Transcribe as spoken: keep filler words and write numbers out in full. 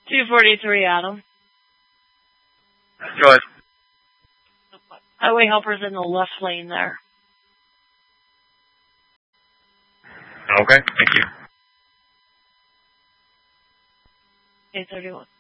two forty-three, Adam. Go ahead. Highway helper's in the left lane there. Okay, thank you. eight thirty-one.